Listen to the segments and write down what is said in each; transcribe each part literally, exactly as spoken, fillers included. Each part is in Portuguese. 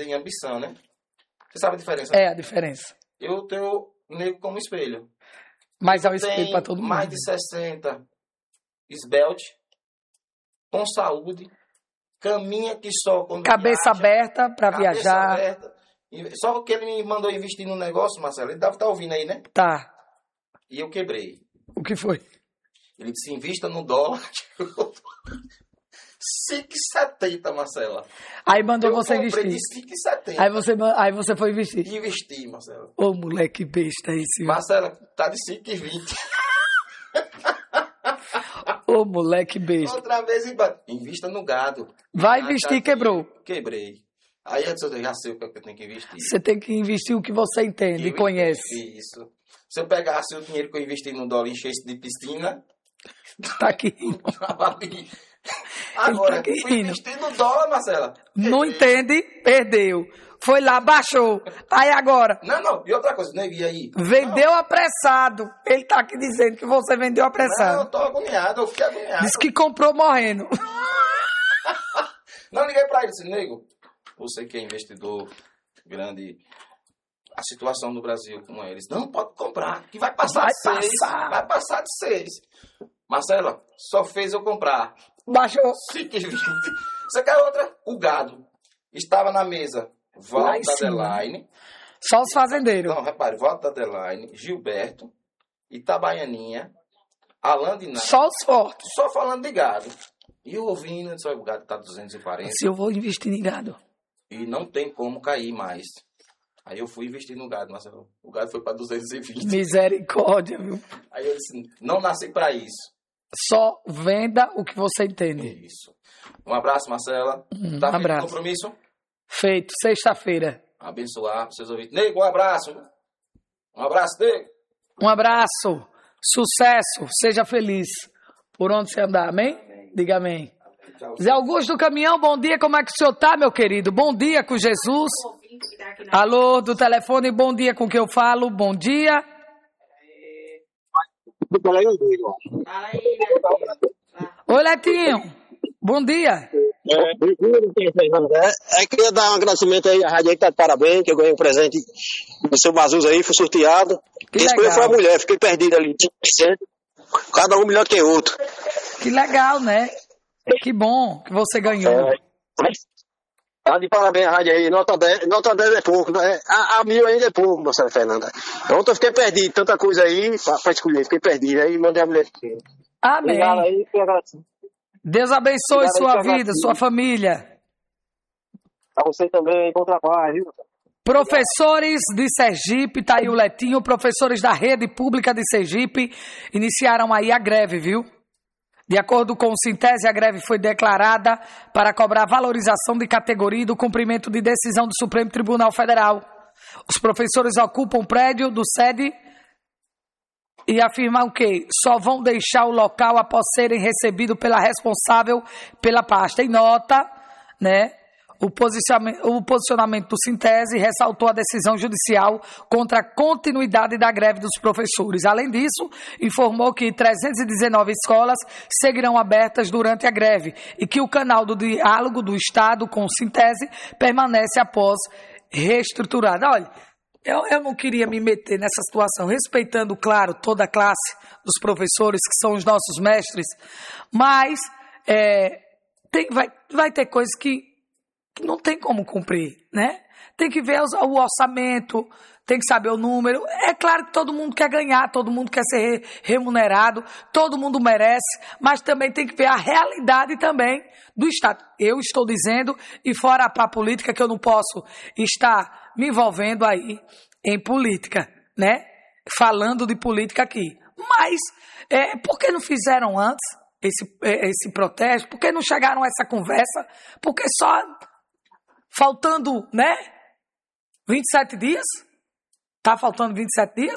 tem ambição, né? Você sabe a diferença? É a diferença. Eu tenho o nego como espelho. Mas é o espelho para todo mundo. Mais de sessenta, esbelte, com saúde, caminha que só quando cabeça viaja, aberta para viajar. Aberta. Só que ele me mandou investir num negócio, Marcelo. Ele deve estar ouvindo aí, né? Tá. E eu quebrei. O que foi? Ele disse, invista no dólar. cinco e setenta, Marcela. Aí mandou eu você investir. investir. De cinco e setenta. Aí você, aí você foi investir. Investi, Marcela. Ô, moleque besta esse. Marcela, tá de cinco e vinte. Ô, moleque besta. Outra vez, invista no gado. Vai ah, investir, tá, quebrou. Quebrei. Aí eu já sei o que eu tenho que investir. Você tem que investir o que você entende e conhece. Isso. Se eu pegasse o dinheiro que eu investi no dólar e enchesse de piscina... Tá aqui. Agora, tá aqui fui investir no dólar, Marcela. Não entende, perdeu. Foi lá, baixou. Aí agora... Não, não. E outra coisa, nego, e aí? Vendeu não. apressado. Ele tá aqui dizendo que você vendeu apressado. Não, eu tô agoniado, eu fiquei agoniado. Disse que comprou morrendo. Não, liguei pra ele, disse, nego, você que é investidor grande, a situação do Brasil como é, eles não pode comprar, que vai passar vai de seis, passar. vai passar de seis. Marcela, só fez eu comprar. Baixou. cinco e vinte. Você quer outra? O gado. Estava na mesa. Walter Adeline. Só os fazendeiros. Não, repare, Walter Adeline, Gilberto, Itabaianinha, Alain Diná. Só os fortes. Só falando de gado. E eu ouvindo, só o gado está duzentos e quarenta. Se eu vou investir em gado. E não tem como cair mais. Aí eu fui investir no gado, Marcelo. O gado foi para duzentos e vinte. Misericórdia, viu? Aí eu disse, não nasci para isso. Só venda o que você entende. Isso. Um abraço, Marcela. Um tá abraço. Feito compromisso? Feito, sexta-feira. Abençoar seus ouvintes. Nego, um abraço. Um abraço, Nego. Um abraço. Sucesso. Seja feliz. Por onde você andar, amém? Diga amém. Zé Augusto do Caminhão, bom dia. Como é que o senhor tá, meu querido? Bom dia com Jesus. Alô, do telefone, bom dia com que eu falo. Bom dia. Oi, Letinho. Bom dia. É, é queria dar um agradecimento aí à rádio aí que tá de parabéns, que eu ganhei um presente do seu Mazus aí, fui sorteado. Que Quem escolheu foi a mulher, fiquei perdido ali. Cada um melhor que o outro. Que legal, né? Que bom que você ganhou. É, tá de parabéns à rádio aí, nota dez, nota dez é pouco, né? A, a mil ainda é pouco, Marcelo Fernanda. Ontem eu fiquei perdido, tanta coisa aí pra, pra escolher, fiquei perdido, aí mandei a mulher. Amém. Aí, Deus abençoe Obrigado sua aí, vida, sua família. Pra você também, bom trabalho, viu? Professores de Sergipe, tá aí o Letinho, professores da rede pública de Sergipe iniciaram aí a greve, viu? De acordo com o Sintese, a greve foi declarada para cobrar valorização de categoria e do cumprimento de decisão do Supremo Tribunal Federal. Os professores ocupam o prédio do sede e afirmam que só vão deixar o local após serem recebidos pela responsável pela pasta. Em nota, né? O posicionamento, o posicionamento do Sintese ressaltou a decisão judicial contra a continuidade da greve dos professores. Além disso, informou que trezentas e dezenove escolas seguirão abertas durante a greve e que o canal do diálogo do Estado com o Sintese permanece após reestruturado. Olha, eu, eu não queria me meter nessa situação, respeitando, claro, toda a classe dos professores, que são os nossos mestres, mas é, tem, vai, vai ter coisas que que não tem como cumprir, né? Tem que ver os, o orçamento, tem que saber o número. É claro que todo mundo quer ganhar, todo mundo quer ser re, remunerado, todo mundo merece, mas também tem que ver a realidade também do Estado. Eu estou dizendo, e fora para a política, que eu não posso estar me envolvendo aí em política, né? Falando de política aqui. Mas, é, por que não fizeram antes esse, esse protesto? Por que não chegaram a essa conversa? Porque só... Faltando, né? vinte e sete dias? Tá faltando vinte e sete dias?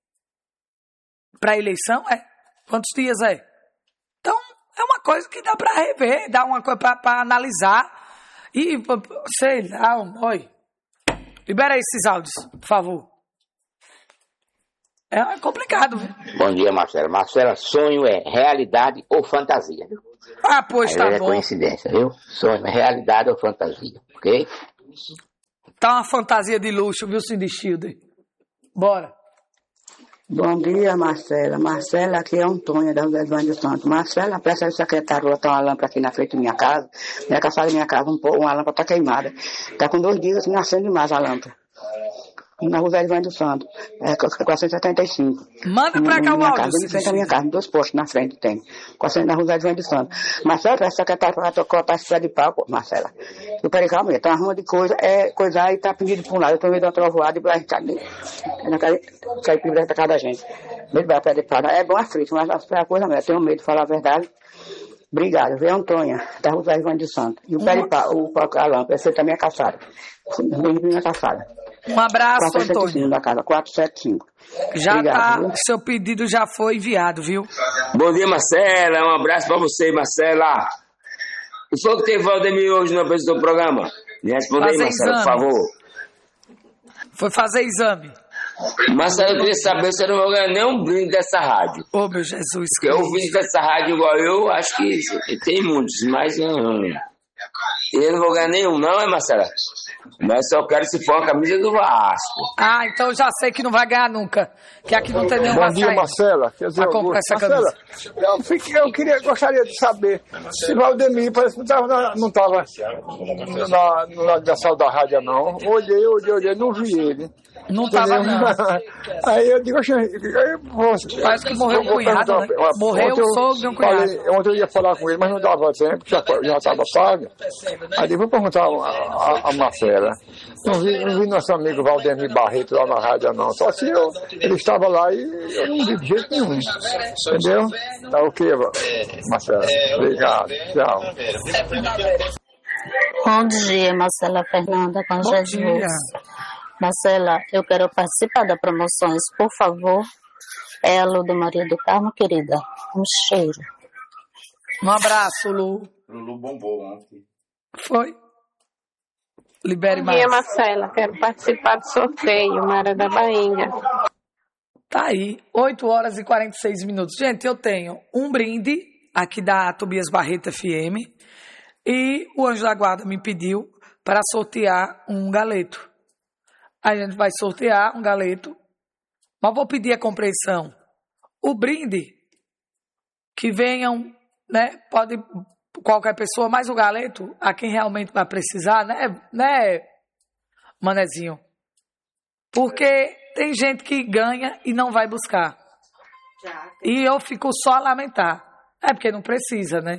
Para a eleição, é? Quantos dias é? Então, é uma coisa que dá para rever, dá uma coisa para analisar. E, sei lá, oi. Libera esses áudios, por favor. É complicado, viu? Bom dia, Marcelo. Marcelo, sonho é realidade ou fantasia? Ah, pois Aí tá é bom. coincidência, viu? Sonho é realidade ou fantasia, ok? Tá uma fantasia de luxo, viu, Cindy Shield? Bora. Bom dia, Marcela. Marcela, aqui é Antônia, da Rua Edvânio do Santo. Marcela, presta de secretário, botar uma lâmpada aqui na frente da minha casa. Minha casa, minha casa, um pouco, uma lâmpada tá queimada. Tá com dois dias, assim, acende demais a lâmpada. Na Rua Edvânio do Santo, é quatrocentos e setenta e cinco. Manda pra cá o minha áudio. casa, bem em frente à minha casa, dois postos na frente tem. quatrocentos na Rua Edvânio do Santo. Marcela, presta de secretário, pra cortar esse pé de pau, Marcela. Eu peraí, calma aí, tá uma ruma de coisa, é coisa aí, tá pedindo por um lado. Eu tô meio de uma trovoada e vai ficar ali. Cai por dentro da casa da gente. Medo vai pé de pau. É bom aflito, mas é a coisa mesmo. Eu tenho medo de falar a verdade. Obrigado. Vê Antônia, da Rua Edvânio do Santo. E o pé de pau, o pau, a lâmpada, esse também é caçada. Bem-vindo à caçada. Um abraço, Antônio. Da casa, quatrocentos e setenta e cinco. Já Obrigado, tá, viu? seu pedido já foi enviado, viu? Bom dia, Marcela. Um abraço pra você, Marcela. O senhor que teve Valdemir hoje no apresentação do programa? Me responda aí, Fazer Marcela, por exame. favor. Foi fazer exame. Marcela, eu queria saber se eu não vou ganhar nenhum brinde dessa rádio. Ô, meu Jesus. Porque eu fiz dessa rádio igual eu, acho que tem muitos, mas hum, eu não vou ganhar nenhum, não, é, Marcela? Mas só quero se for a camisa do Vasco. Ah, então eu já sei que não vai ganhar nunca. Que aqui não tem nenhum Bom dia, vascaíno Marcela. Quer dizer, pra comprar essa Marcela, camisa. eu, fiquei, eu queria, gostaria de saber se Valdemir parece que não estava não tava na, no aniversário da rádio, não. Olhei, olhei, olhei, não vi ele. Não tava, não. Aí eu digo, eu vou, Parece que morreu um cunhado, né? Morreu o sogro de um cunhado. Falei, ontem eu ia falar com ele, mas não dava tempo, já estava tarde. Aí eu vou perguntar a, a, a Marcela. Não vi, não vi nosso amigo Valdemir Barreto lá na rádio, não. Só se eu, ele estava lá e eu não vi de jeito nenhum. Entendeu? Tá ok, Marcela? Obrigado. Tchau. Bom dia, Marcela Fernanda com Bom Jesus. dia. Marcela, eu quero participar das promoções, por favor. É a Lu do Maria do Carmo, querida. Um cheiro. Um abraço, Lu. Lulu bombou ontem. Foi. Libere Bom mais. dia, Marcela. Quero participar do sorteio, Mara da Bahia. Tá aí, oito horas e quarenta e seis minutos. Gente, eu tenho um brinde aqui da Tobias Barreto F M e o Anjo da Guarda me pediu para sortear um galeto. A gente vai sortear um galeto, mas vou pedir a compreensão. O brinde, que venham, né, pode qualquer pessoa, mas o galeto, a quem realmente vai precisar, né, né, Manezinho? Porque tem gente que ganha e não vai buscar. E eu fico só a lamentar. É porque não precisa, né?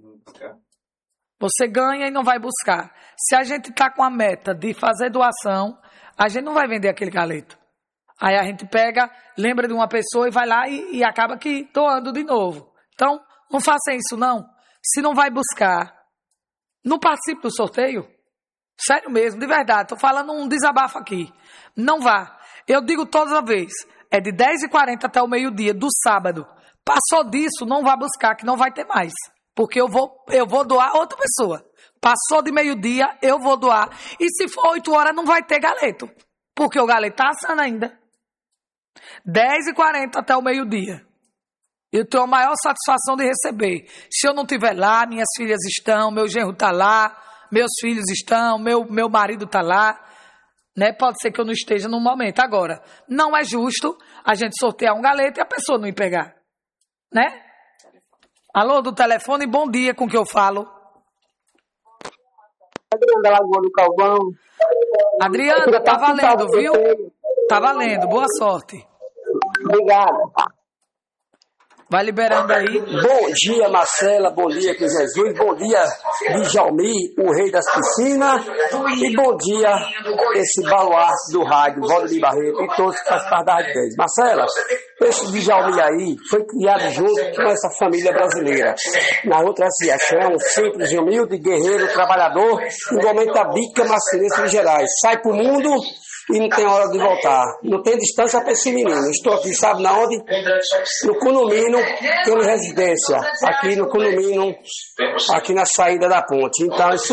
Você ganha e não vai buscar. Se a gente tá com a meta de fazer doação, a gente não vai vender aquele galeto. Aí a gente pega, lembra de uma pessoa e vai lá e, e acaba que doando de novo. Então, não faça isso, não. Se não vai buscar, não participe do sorteio. Sério mesmo, de verdade. Tô falando um desabafo aqui. Não vá. Eu digo toda vez, é de dez e quarenta até o meio-dia do sábado. Passou disso, não vá buscar, que não vai ter mais. Porque eu vou, eu vou doar outra pessoa. Passou de meio-dia, eu vou doar. E se for oito horas, não vai ter galeto. Porque o galeto tá assando ainda. dez e quarenta até o meio-dia. Eu tenho a maior satisfação de receber. Se eu não estiver lá, minhas filhas estão, meu genro tá lá, meus filhos estão, meu, meu marido tá lá. Né? Pode ser que eu não esteja no momento. Agora, não é justo a gente sortear um galeto e a pessoa não ir pegar. Né? Alô, do telefone, bom dia, com que eu falo. Adriana da Lagoa do Calvão. Adriana, tá valendo, viu? Tá valendo, boa sorte. Obrigada. Vai liberando aí. Bom dia, Marcela, bom dia, que Jesus, bom dia, Djalmi, o rei das piscinas, e bom dia, esse baluarte do rádio, Valdemir Barreto, e todos que fazem parte da Rádio dez. Marcela, esse Djalmi aí foi criado junto com essa família brasileira. Na outra se acham simples, humilde, guerreiro, trabalhador, igualmente a bica macilense de Gerais. Sai pro mundo e não tem hora de voltar. Não tem distância para esse menino. Estou aqui, sabe na onde? No Condomínio, pela residência. Aqui no Condomínio, aqui na saída da ponte. Então, esse...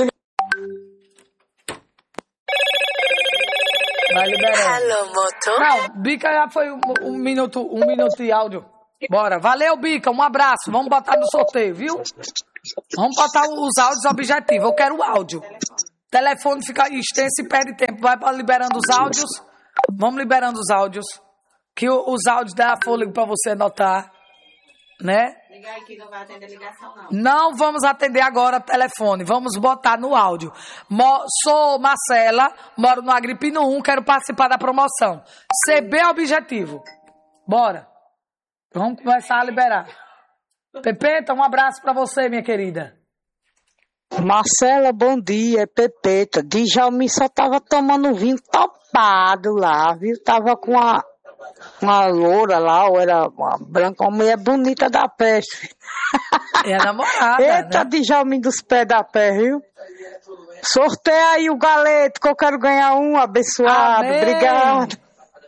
Vai liberando. Alô, motor? Não, Bica já foi um, um minuto, um minuto de áudio. Bora. Valeu, Bica. Um abraço. Vamos botar no sorteio, viu? Vamos botar os áudios objetivos. Eu quero o áudio. Telefone fica extenso e perde tempo. Vai liberando os áudios. Vamos liberando os áudios. Que o, os áudios dá fôlego para você anotar. Né? Ligar aqui, não vai atender ligação, não. Não vamos atender agora telefone. Vamos botar no áudio. Mo, sou Marcela, moro no Agripino um, quero participar da promoção. C B é objetivo. Bora. Vamos começar a liberar. Pepeta, um abraço para você, minha querida. Marcela, bom dia, é Pepeta. Djalmin só tava tomando vinho topado lá, viu? Tava com uma, uma loura lá, ou era uma branca, uma mulher bonita da peste. É a namorada, Eita, né? Djalmin dos pés da pé, viu? Sorteia aí o galeto, que eu quero ganhar um, abençoado. Amém. Obrigado.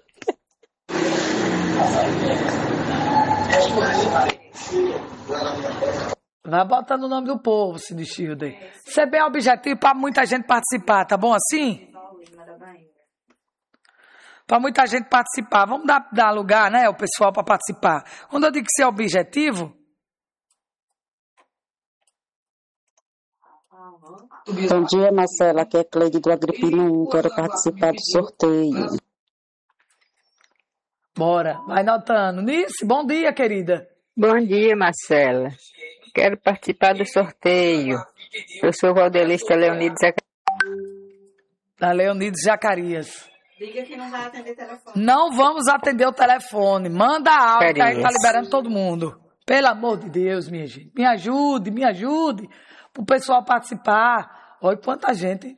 Vai botando o nome do povo, Cindy Shield. C B é objetivo para muita gente participar, tá bom assim? Para muita gente participar. Vamos dar, dar lugar, né, o pessoal para participar. Quando eu digo que isso é objetivo... Bom dia, Marcela. Aqui é Cleide do Agripino um. Quero participar do sorteio. Bora, vai notando. Nice, bom dia, querida. Bom dia, Marcela. Quero participar do sorteio. Eu sou Valdelista Leonides Zacarias. Da Leonides Zacarias. Diga que não vai atender telefone. Não vamos atender o telefone. Manda áudio que a gente tá liberando todo mundo. Pelo amor de Deus, minha gente. Me ajude, me ajude. Pro pessoal participar. Olha quanta gente.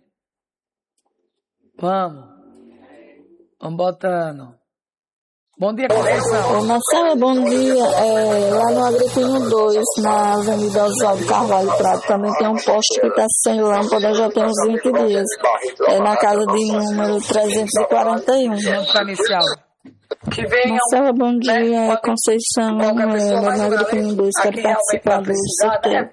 Vamos. Vamos botando. Bom dia, Conceição. Ô, Marcela, bom dia. É, lá no Agripino dois, na Avenida Oswaldo Carvalho Prado, também tem um poste que está sem lâmpada já tem uns vinte dias. É na casa de número trezentos e quarenta e um. Para inicial. Que venham, Marcela, bom dia. né? É Conceição, é, lá no Agripino dois. Quero participar do sorteio.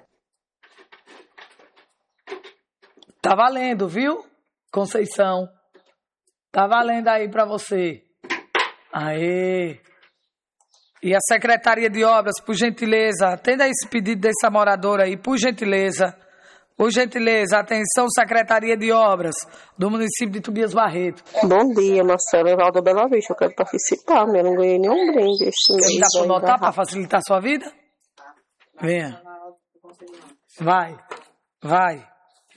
Tá valendo, viu, Conceição? Tá valendo aí para você. Aê! E a Secretaria de Obras, por gentileza, atenda esse pedido dessa moradora aí, por gentileza. Por gentileza, atenção, Secretaria de Obras do município de Tobias Barreto. Bom dia, Marcela, Evaldo Bela Vista. Eu quero participar, mas eu não ganhei nenhum brinde este mês. Quer dar para notar, para facilitar a sua vida? Venha. Vai. Vai.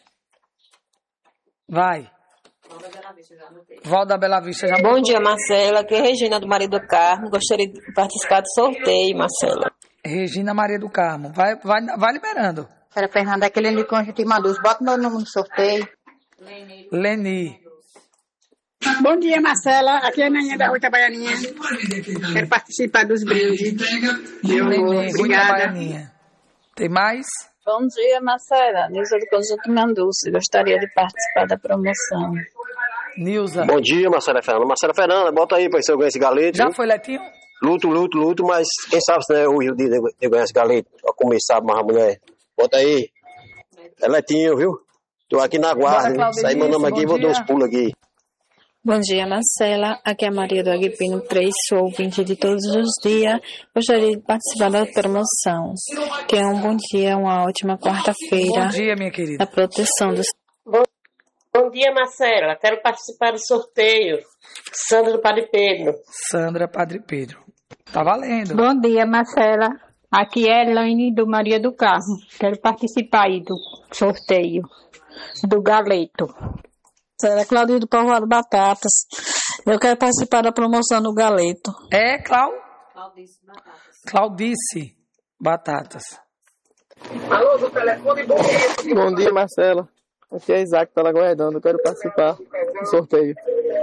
Vai. Valda Bela Vista já. Bom dia, Marcela. Aqui é Regina do Maria do Carmo. Gostaria de participar do sorteio, Marcela. Regina Maria do Carmo. Vai, vai, vai liberando. Era Fernanda, aquele ali com a gente mandou. Bota meu nome no sorteio. Leni. Bom dia, Marcela. Aqui é a Naninha da Rua Itabaianinha. Quero participar dos brindes. Meu amor, obrigada. Tem mais? Bom dia, Marcela. Nilza do Conjunto Manduce. Gostaria de participar da promoção. Nilza. Bom dia, Marcela Fernanda. Marcela Fernanda, bota aí pra ver se eu ganho esse galeto. Já viu? foi, Letinho? Luto, luto, luto, mas quem sabe se não é o Rio de eu ganhar esse galeto. Pra começar, mas a mulher. Bota aí. É Letinho, viu? Tô aqui na guarda. Sai meu nome aqui e vou dar uns pulos aqui. Bom dia, Marcela. Aqui é a Maria do Agripino três, sou ouvinte de todos os dias. Gostaria de participar da promoção. Tenha um bom dia, uma ótima quarta-feira. Bom dia, minha querida. A proteção dos... Bom, bom dia, Marcela. Quero participar do sorteio. Sandra do Padre Pedro. Sandra Padre Pedro. Tá valendo. Bom dia, Marcela. Aqui é Elaine do Maria do Carmo. Quero participar aí do sorteio do galeto. É Claudio do Povoado Batatas. Eu quero participar da promoção do galeto. É, Clau? Claudice Batatas. Claudice Batatas. Alô, do telefone, bom dia. Bom dia, Marcela. Aqui é Isaac, tá Lagoedando. Eu quero participar do sorteio.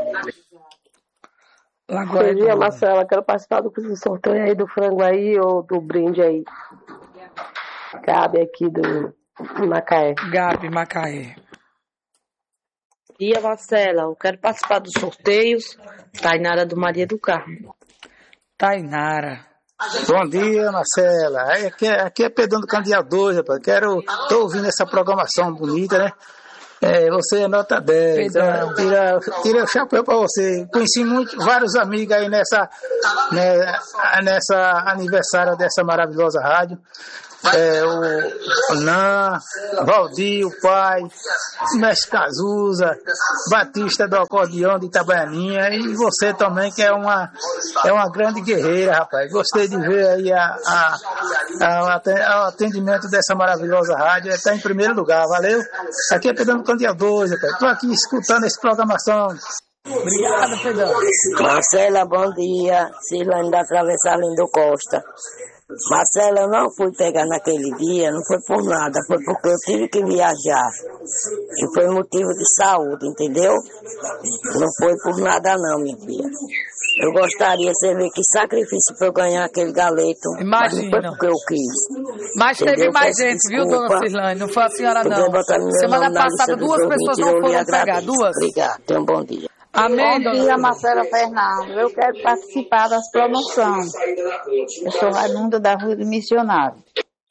Bom dia, Marcela. Quero participar do sorteio aí do frango aí ou do brinde aí. Gabi aqui do Macaé. Gabi, Macaé. Bom dia, Marcela. Eu quero participar dos sorteios. Tainara do Maria do Carmo. Tainara. Bom dia, Marcela. Aqui é, aqui é Pedro do Candeador, rapaz. Quero, tô ouvindo essa programação bonita, né? É, você é nota dez. É, tira, tira o chapéu pra você. Conheci muito, vários amigos aí nessa, né, nessa aniversário dessa maravilhosa rádio. é, o Nan, Valdir, o pai, Mestre Cazuza, Batista do Acordeão de Itabaianinha e você também, que é uma, é uma grande guerreira, rapaz. Gostei de ver aí a, a, a, a, o atendimento dessa maravilhosa rádio. Está em primeiro lugar, valeu? Aqui é Pedro Candia dois, rapaz. Estou aqui escutando essa programação. Obrigado, Pedro. Marcela, bom dia. Silane da Travessa Lindo Costa. Marcela, eu não fui pegar naquele dia, não foi por nada, foi porque eu tive que viajar. E foi motivo de saúde, entendeu? Não foi por nada não, minha filha. Eu gostaria, você ver que sacrifício para eu ganhar aquele galeto. Imagina. Mas não foi porque eu quis. Mas entendeu? teve mais Peço gente, desculpa. viu, dona Cirlane? Não foi a senhora, não. Semana Semana passada, duas pessoas não foram pegar, duas. Obrigado, tenha um bom dia. Amém, Bom dia, Marcela Fernandes. Eu quero participar das promoções. Eu sou Raimunda da Rua do Missionário.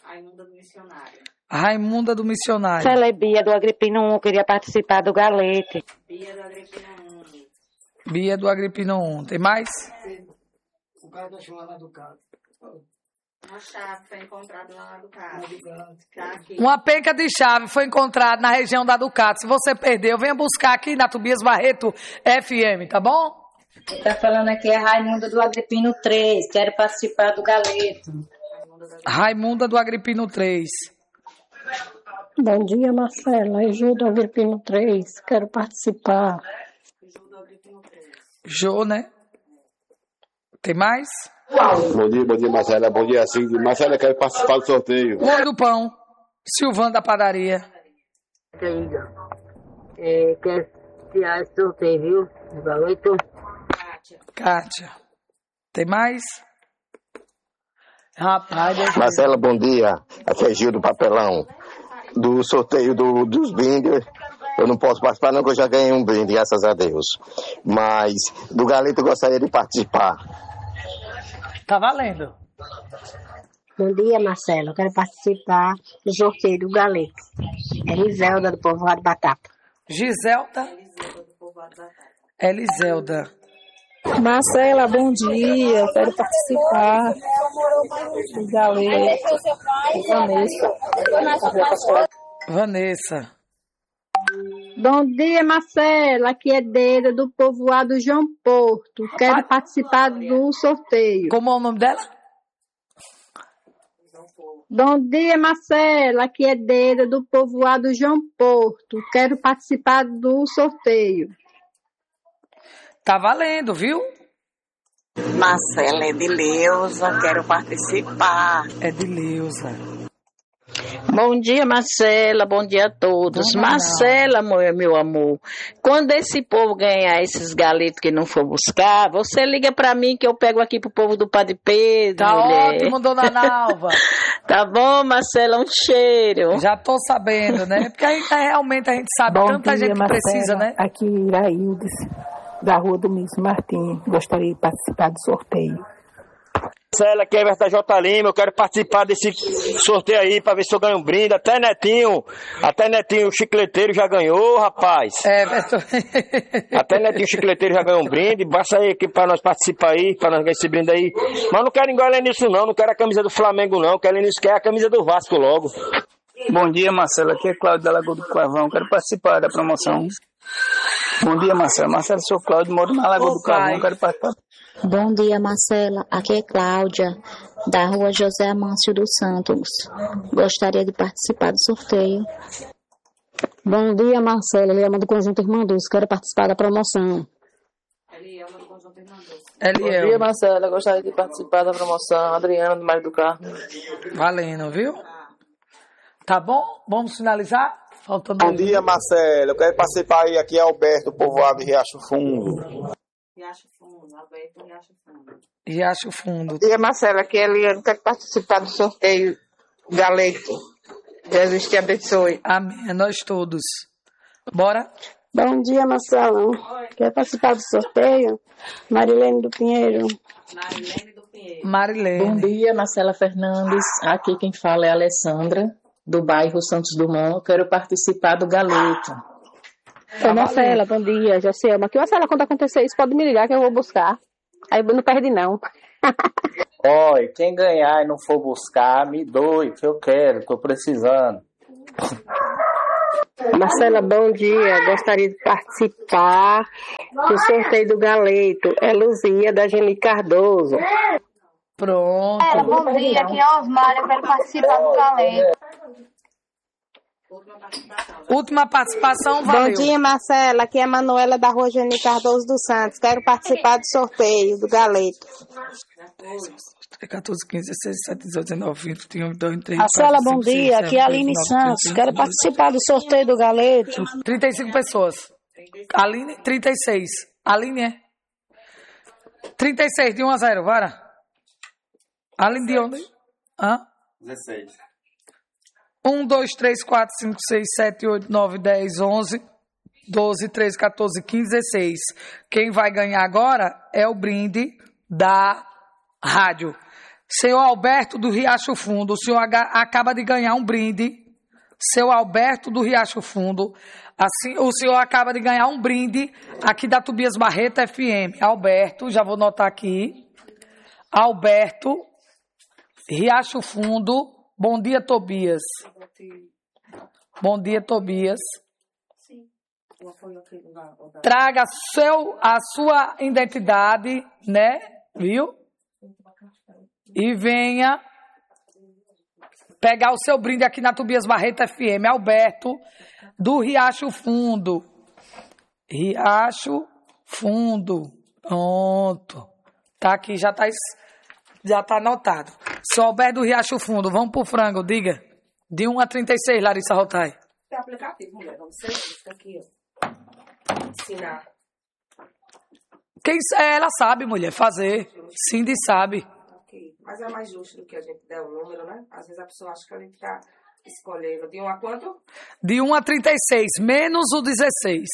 Raimunda do Missionário. Marcela Bia do Agripino um, queria participar do galete. Bia do Agripino um. Tem mais? O cara da chave lá do carro. Uma chave foi encontrada lá na Ducato. Uma penca de chave foi encontrada na região da Ducato. Se você perdeu, venha buscar aqui na Tobias Barreto F M, tá bom? Quem tá falando aqui é Raimunda do Agripino três. Quero participar do galeto. Raimunda do Agripino três. Bom dia, Marcela. É Jô do Agripino três. Quero participar. Jô, né? Tem mais? Bom dia, bom dia, Marcela. Bom dia, assim. Marcela, quero participar do sorteio. Oi do Pão. Silvano da Padaria. Querida, é, quero tirar esse sorteio, viu? O galeto. Kátia. Tem mais? Rapaz, é Marcela, bom dia. Aqui é Gil do Papelão. Do sorteio do, dos brindes. Eu não posso participar, não, que eu já ganhei um brinde, graças a Deus. Mas do galeto eu gostaria de participar. Tá valendo. Bom dia, Marcela. Eu quero participar do sorteio do galeto. É Eliselda do Povoado Batata. Giselda? Eliselda. Marcela, bom dia. Eu quero participar do galeto. Vanessa. Vanessa. Bom dia, Marcela. Aqui é Deira do Povoado João Porto. Quero participar do sorteio. Como é o nome dela? Bom dia, Marcela. Aqui é Deira do Povoado João Porto. Quero participar do sorteio. Tá valendo, viu? Marcela, é de Leusa. Quero participar. É de Leusa. Bom dia, Marcela. Bom dia a todos. Não, não, Marcela, não. Meu, meu amor, quando esse povo ganhar esses galetos que não for buscar, você liga pra mim que eu pego aqui pro povo do Padre Pedro. Tá mulher. ótimo, dona Nalva. Tá bom, Marcela? Um cheiro. Já tô sabendo, né? Porque aí realmente a gente sabe, bom tanta dia, gente que Marcela. precisa, né? Aqui, Iraildes, da Rua do Miss Martins. Gostaria de participar do sorteio. Marcela, aqui é Everton J. Lima, eu quero participar desse sorteio aí pra ver se eu ganho um brinde. Até Netinho, até Netinho, o chicleteiro já ganhou, rapaz. É, Everton. Até Netinho, o chicleteiro já ganhou um brinde. Basta aí aqui pra nós participar aí, pra nós ganhar esse brinde aí. Mas não quero engolir nisso não, não quero a camisa do Flamengo não, quero nisso, quero a camisa do Vasco logo. Bom dia, Marcelo, aqui é Cláudio da Lagoa do Clavão, quero participar da promoção. Bom dia, Marcelo. Marcelo, sou Cláudio, moro na Lagoa do Clavão, quero participar. Bom dia, Marcela. Aqui é Cláudia, da Rua José Amâncio dos Santos. Gostaria de participar do sorteio. Bom dia, Marcela. Elielma do Conjunto Irmanduz. Quero participar da promoção. Elielma do Conjunto Irmanduz. Bom dia, Marcela. Gostaria de participar da promoção. Adriana do Mário do Carmo. Valendo, viu? Tá bom? Vamos finalizar? Faltando Bom dia, Marcela. Eu quero participar aí. Aqui é Alberto, povoado de Riacho Fundo. Riacho Fundo, Alberto, Riacho Fundo. Riacho Fundo. Bom dia, Marcela. Aqui é Eliane. Quero participar do sorteio Galeto. Jesus te abençoe. Amém. Nós todos. Bora? Bom dia, Marcelo. Quer participar do sorteio? Marilene do Pinheiro. Marilene do Pinheiro. Marilene. Bom dia, Marcela Fernandes. Aqui quem fala é a Alessandra, do bairro Santos Dumont. Quero participar do Galeto. Oi, Marcela, bom dia. Joselma. Aqui, Marcela, quando acontecer isso, pode me ligar que eu vou buscar. Aí não perde, não. Olha, quem ganhar e não for buscar, me doe, que eu quero, tô precisando. Marcela, bom dia. Gostaria de participar do sorteio do galeto. É Luzia, da Geni Cardoso. Pronto. É, bom dia, aqui é Osmar, eu quero participar do galeto. Última participação, valeu. Bom dia, Marcela. Aqui é a Manuela da Rua Geni Cardoso dos Santos. Quero participar do sorteio do galeto. catorze, quinze, dezesseis, dezessete, dezoito, dezenove, vinte, vinte e um, vinte e dois, vinte e três, Marcela, bom dia. Aqui é a Aline Santos. Quero participar do sorteio do galeto. trinta e cinco pessoas. Aline, trinta e seis. Aline é? trinta e seis, de um a zero, vara. Aline de onde? Hã? dezesseis. um, dois, três, quatro, cinco, seis, sete, oito, nove, dez, onze, doze, treze, catorze, quinze, dezesseis. Quem vai ganhar agora é o brinde da rádio. Senhor Alberto do Riacho Fundo, o senhor acaba de ganhar um brinde. Seu Alberto do Riacho Fundo, assim, o senhor acaba de ganhar um brinde aqui da Tobias Barreto F M. Alberto, já vou notar aqui. Alberto, Riacho Fundo. Bom dia, Tobias. Bom dia, Tobias. Traga seu, a sua identidade, né? Viu? E venha pegar o seu brinde aqui na Tobias Barreto F M. Alberto, do Riacho Fundo. Riacho Fundo. Pronto. Tá aqui, já tá, já tá anotado. Seu Alberto do Riacho Fundo, vamos pro frango, diga. De um a trinta e seis, Larissa Rotai. Tem aplicativo, mulher. Vamos ser isso aqui, ó. Ensinar. Quem, ela sabe, mulher, fazer. Cindy sabe. Okay. Mas é mais justo do que a gente der o número, né? Às vezes a pessoa acha que a gente tá escolhendo. De um a quanto? De um a trinta e seis, menos o dezesseis.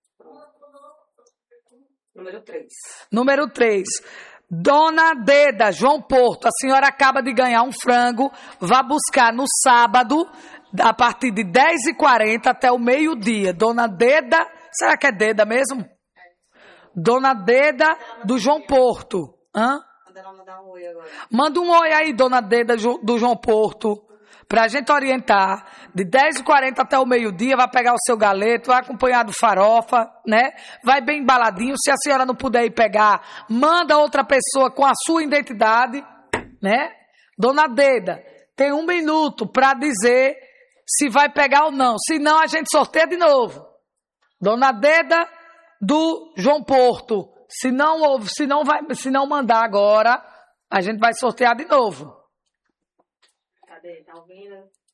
Número três. Número três. Dona Deda, João Porto, a senhora acaba de ganhar um frango. Vá buscar no sábado, a partir de dez e quarenta até o meio-dia. Dona Deda, será que é Deda mesmo? Dona Deda do João Porto. Hã? Manda um oi aí, Dona Deda do João Porto, pra gente orientar. De dez e quarenta até o meio-dia, vai pegar o seu galeto, vai acompanhar do farofa, né? Vai bem embaladinho. Se a senhora não puder ir pegar, manda outra pessoa com a sua identidade, né? Dona Deda, tem um minuto pra dizer se vai pegar ou não. Se não, a gente sorteia de novo. Dona Deda do João Porto. Se não, se não, vai, se não mandar agora, a gente vai sortear de novo. Cadê? Tá ouvindo?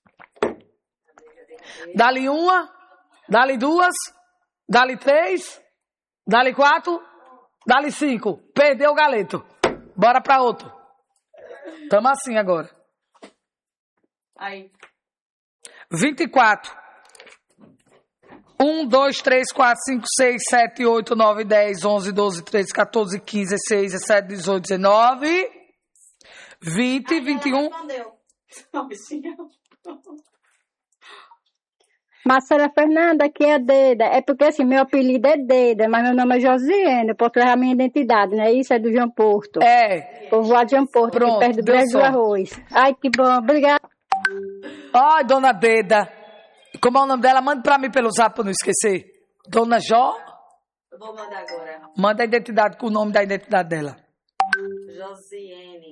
Dá-lhe uma, dá-lhe duas, dá-lhe três, dá-lhe quatro, dá-lhe cinco. Perdeu o galeto. Bora pra outro. Tamo assim agora. Aí. vinte e quatro. um, dois, três, quatro, cinco, seis, sete, oito, nove, dez, onze, doze, treze, catorze, quinze, dezesseis, dezessete, dezoito, dezenove, vinte, vinte e um. Marcela Fernanda, aqui é Deda. É porque assim, meu apelido é Deda, mas meu nome é Josiane. Eu posso levar minha identidade, não é isso? É do João Porto. É. Povoado de João Porto, pronto, aqui perto do Brejo do Arroz. Ai, que bom. Obrigada. Ó, Dona Deda. Como é o nome dela? Manda pra mim pelo zap pra não esquecer. Dona Jó? Eu vou mandar agora. Manda a identidade com o nome da identidade dela. Josiane.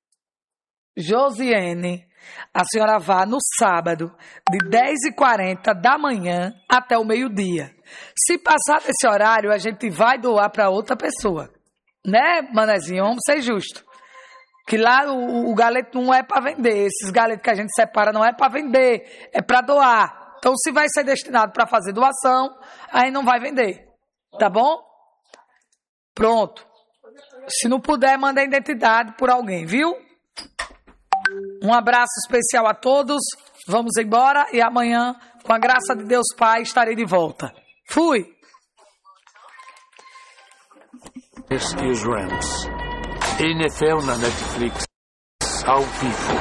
Josiane. A senhora vá no sábado, de dez e quarenta da manhã até o meio-dia. Se passar desse horário, a gente vai doar para outra pessoa. Né, manezinho? Vamos ser justos. Que lá o, o galeto não é para vender. Esses galetos que a gente separa não é para vender, é para doar. Então, se vai ser destinado para fazer doação, aí não vai vender. Tá bom? Pronto. Se não puder, manda a identidade por alguém, viu? Um abraço especial a todos. Vamos embora e amanhã, com a graça de Deus Pai, estarei de volta. Fui! This is Rams. N F L na Netflix. Ao vivo.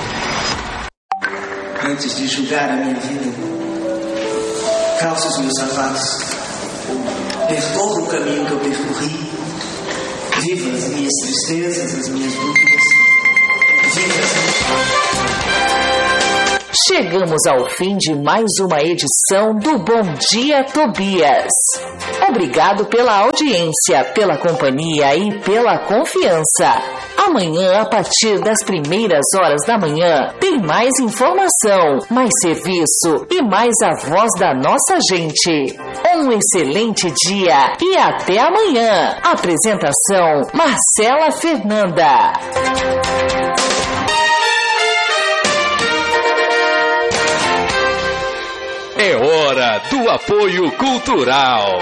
Antes de julgar a minha vida, calça os meus sapatos, percorra o caminho que eu percorri, viva as minhas tristezas, as minhas dúvidas, Chegamos ao fim de mais uma edição do Bom Dia Tobias. Obrigado pela audiência, pela companhia e pela confiança. Amanhã, a partir das primeiras horas da manhã, tem mais informação, mais serviço e mais a voz da nossa gente. Um excelente dia e até amanhã. Apresentação: Marcela Fernanda. É hora do apoio cultural.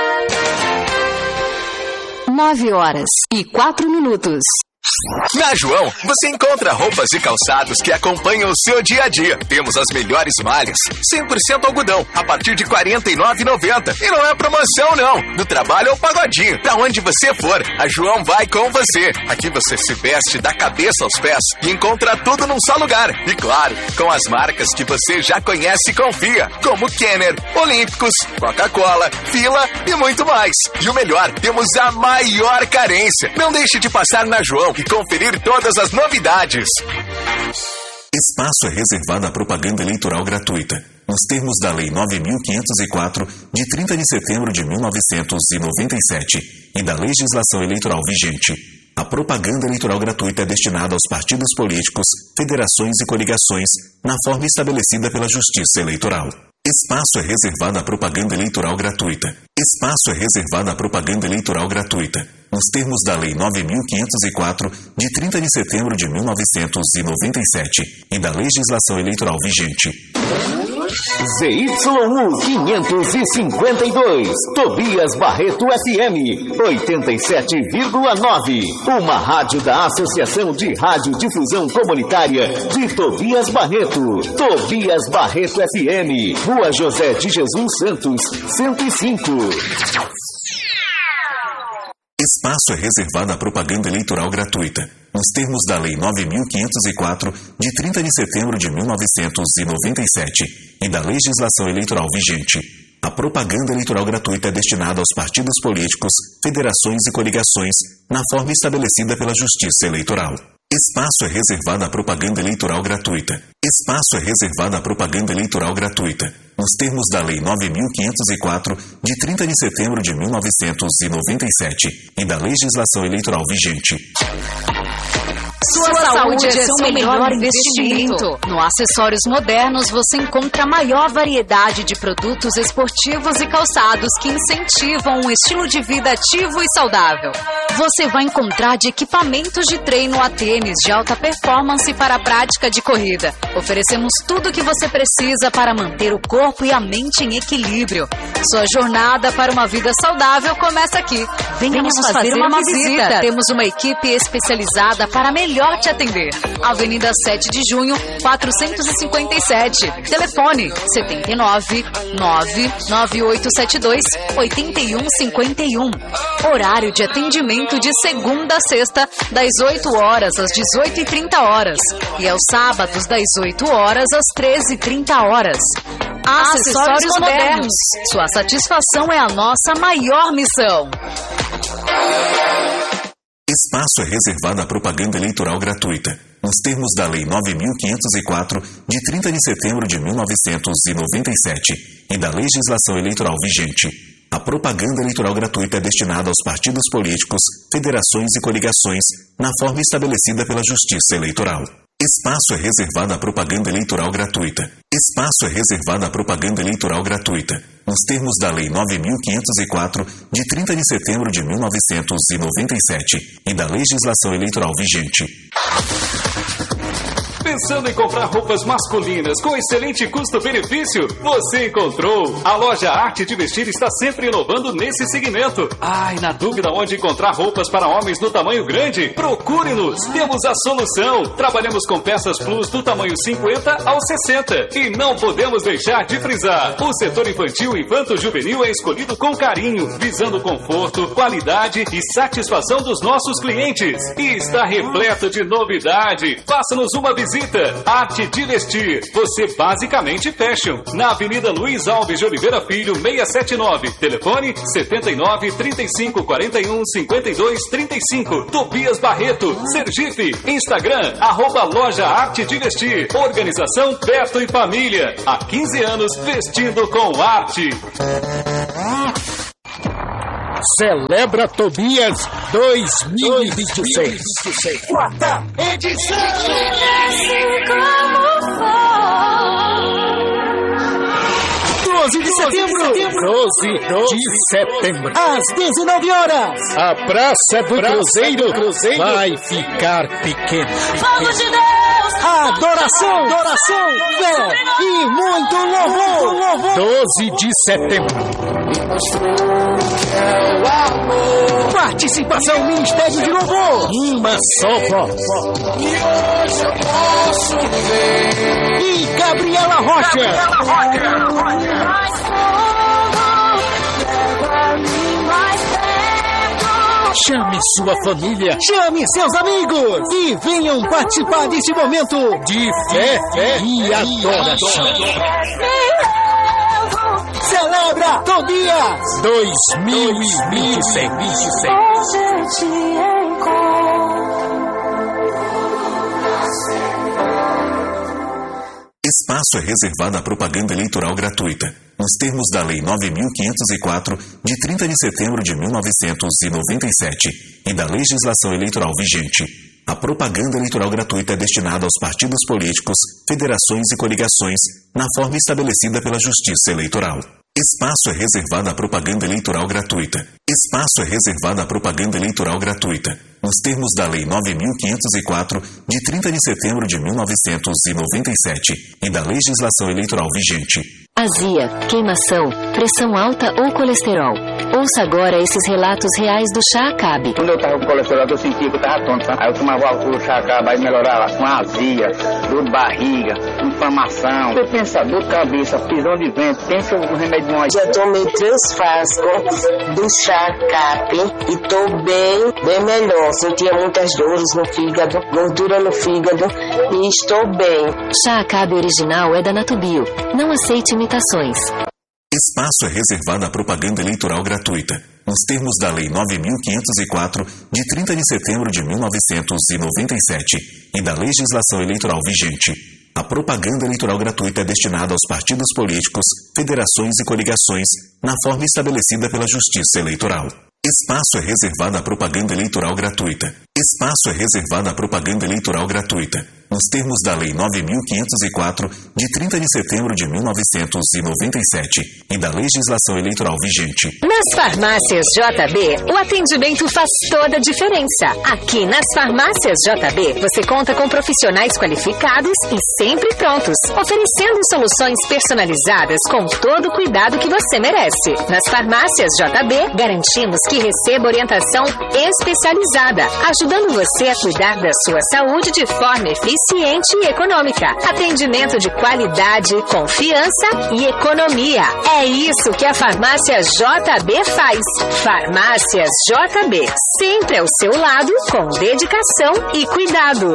Nove horas e quatro minutos. Na João, você encontra roupas e calçados que acompanham o seu dia a dia. Temos as melhores malhas, cem por cento algodão, a partir de quarenta e nove reais e noventa centavos. E não é promoção, não. Do trabalho ao pagodinho, pra onde você for, a João vai com você. Aqui você se veste da cabeça aos pés e encontra tudo num só lugar. E claro, com as marcas que você já conhece e confia, como Kenner, Olímpicos, Coca-Cola, Fila e muito mais. E o melhor, temos a maior carência. Não deixe de passar na João e conferir todas as novidades. Espaço é reservado à propaganda eleitoral gratuita, nos termos da Lei nove mil quinhentos e quatro, de trinta de setembro de mil novecentos e noventa e sete, e da legislação eleitoral vigente. A propaganda eleitoral gratuita é destinada aos partidos políticos, federações e coligações, na forma estabelecida pela Justiça Eleitoral. Espaço é reservado à propaganda eleitoral gratuita. Espaço é reservado à propaganda eleitoral gratuita, nos termos da Lei nove mil quinhentos e quatro, de trinta de setembro de mil novecentos e noventa e sete, e da legislação eleitoral vigente. Z Y U quinhentos e cinquenta e dois, Tobias Barreto F M, oitenta e sete vírgula nove, uma rádio da Associação de Radiodifusão Comunitária de Tobias Barreto. Tobias Barreto F M, Rua José de Jesus Santos, cento e cinco. Espaço é reservado à propaganda eleitoral gratuita, nos termos da Lei nove mil quinhentos e quatro, de trinta de setembro de mil novecentos e noventa e sete, e da legislação eleitoral vigente. A propaganda eleitoral gratuita é destinada aos partidos políticos, federações e coligações, na forma estabelecida pela Justiça Eleitoral. Espaço é reservado à propaganda eleitoral gratuita. Espaço é reservado à propaganda eleitoral gratuita, nos termos da Lei nove mil quinhentos e quatro, de trinta de setembro de mil novecentos e noventa e sete, e da legislação eleitoral vigente. Sua, Sua saúde é seu melhor investimento. No Acessórios Modernos você encontra a maior variedade de produtos esportivos e calçados que incentivam um estilo de vida ativo e saudável. Você vai encontrar de equipamentos de treino a tênis de alta performance para a prática de corrida. Oferecemos tudo o que você precisa para manter o corpo e a mente em equilíbrio. Sua jornada para uma vida saudável começa aqui. Venha nos fazer, fazer uma, uma visita. visita. Temos uma equipe especializada para melhor te atender. Avenida sete de junho, quatrocentos e cinquenta e sete. Telefone setenta e nove, nove nove oito sete dois, oito um cinco um. Horário de atendimento de segunda a sexta, das oito horas às dezoito e trinta horas. E aos sábados, das oito horas às treze e trinta horas. Acessórios, Acessórios modernos. modernos. Sua satisfação é a nossa maior missão. Espaço é reservado à propaganda eleitoral gratuita, nos termos da Lei nove mil quinhentos e quatro, de trinta de setembro de mil novecentos e noventa e sete, e da legislação eleitoral vigente. A propaganda eleitoral gratuita é destinada aos partidos políticos, federações e coligações, na forma estabelecida pela Justiça Eleitoral. Espaço é reservado à propaganda eleitoral gratuita. Espaço é reservado à propaganda eleitoral gratuita, nos termos da Lei nove mil quinhentos e quatro, de trinta de setembro de mil novecentos e noventa e sete, e da legislação eleitoral vigente. Pensando em comprar roupas masculinas com excelente custo-benefício? Você encontrou! A loja Arte de Vestir está sempre inovando nesse segmento. Ai, na dúvida onde encontrar roupas para homens no tamanho grande? Procure-nos! Temos a solução! Trabalhamos com peças plus do tamanho cinquenta ao sessenta. E não podemos deixar de frisar: o setor infantil e infanto-juvenil é escolhido com carinho, visando conforto, qualidade e satisfação dos nossos clientes. E está repleto de novidade. Faça-nos uma visita gratuita. Arte de Vestir, você basicamente fashion. Na Avenida Luiz Alves de Oliveira Filho, seiscentos e setenta e nove. Telefone setenta e nove, trinta e cinco, quarenta e um, cinquenta e dois, trinta e cinco. Tobias Barreto, Sergipe. Instagram, arroba Loja Arte de Vestir. Organização Perto e Família. Há quinze anos vestindo com arte. Celebra Tobias dois mil e vinte e seis. Quarta edição. doze de setembro. doze de setembro. Às dezenove horas. A Praça do Cruzeiro, Cruzeiro vai ficar pequena. Fogo de Deus. Adoração, adoração, fé e muito louvor. louvor. doze de setembro. Participação Ministério de Louvor. Uma só voz. E hoje eu posso ver. E Gabriela Rocha. Gabriela Rocha. Chame sua família, chame seus amigos e venham participar desse momento de fé, fé e adoração. Celebra Tobias dois mil e vinte e seis. Espaço é reservado à propaganda eleitoral gratuita, nos termos da Lei nove mil quinhentos e quatro, de trinta de setembro de mil novecentos e noventa e sete, e da legislação eleitoral vigente. A propaganda eleitoral gratuita é destinada aos partidos políticos, federações e coligações, na forma estabelecida pela Justiça Eleitoral. Espaço é reservado à propaganda eleitoral gratuita. Espaço é reservado à propaganda eleitoral gratuita, nos termos da Lei nove mil quinhentos e quatro, de trinta de setembro de mil novecentos e noventa e sete, e da legislação eleitoral vigente. Azia, queimação, pressão alta ou colesterol. Ouça agora esses relatos reais do Chá Acabe. Quando eu tava com colesterol, eu sentia que eu tava tonto. Aí eu tomava o Chá Acabe, aí melhorava com azia, dor de barriga, inflamação. Você pensa, dor de cabeça, pisão de vento, pensa no remédio de. Já tomei três frascos do Chá Acabe e tô bem, bem melhor. Sentia muitas dores no fígado, gordura no fígado e estou bem. Chá Acabe original é da Natubio. Não aceite imitações. Espaço é reservado à propaganda eleitoral gratuita, nos termos da Lei nove mil quinhentos e quatro, de trinta de setembro de mil novecentos e noventa e sete, e da legislação eleitoral vigente. A propaganda eleitoral gratuita é destinada aos partidos políticos, federações e coligações, na forma estabelecida pela Justiça Eleitoral. Espaço é reservado à propaganda eleitoral gratuita. Espaço é reservado à propaganda eleitoral gratuita, nos termos da Lei nove mil quinhentos e quatro, de trinta de setembro de mil novecentos e noventa e sete, e da legislação eleitoral vigente. Nas farmácias J B, o atendimento faz toda a diferença. Aqui nas farmácias J B, você conta com profissionais qualificados e sempre prontos, oferecendo soluções personalizadas com todo o cuidado que você merece. Nas farmácias J B, garantimos que receba orientação especializada, ajudando você a cuidar da sua saúde de forma eficiente e econômica. Atendimento de qualidade, confiança e economia. É isso que a Farmácia J B faz. Farmácias J B, sempre ao seu lado, com dedicação e cuidado.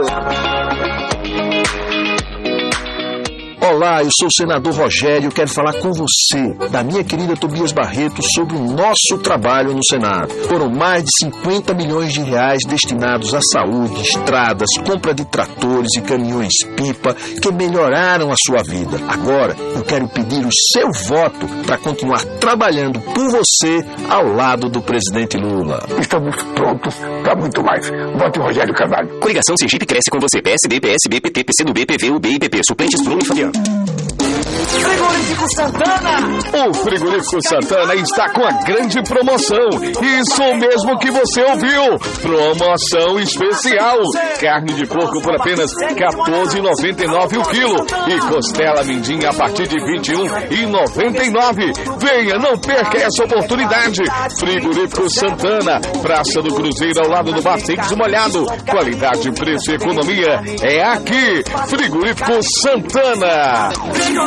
Olá, eu sou o senador Rogério e quero falar com você, da minha querida Tobias Barreto, sobre o nosso trabalho no Senado. Foram mais de cinquenta milhões de reais destinados à saúde, estradas, compra de tratores e caminhões-pipa que melhoraram a sua vida. Agora, eu quero pedir o seu voto para continuar trabalhando por você ao lado do presidente Lula. Estamos prontos para muito mais. Vote Rogério Carvalho. Coligação Sergipe cresce com você. P S D, P S B, P T, P C do B, P V, U B e P P. Suplentes Bruno e Fabiano. Frigorífico Santana! O Frigorífico Santana está com a grande promoção. Isso mesmo que você ouviu. Promoção especial. Carne de porco por apenas quatorze reais e noventa e nove centavos o quilo. E costela mindinha a partir de vinte e um reais e noventa e nove centavos. Venha, não perca essa oportunidade. Frigorífico Santana, Praça do Cruzeiro, ao lado do Bar Secos e Molhado. Qualidade, preço e economia é aqui. Frigorífico Santana.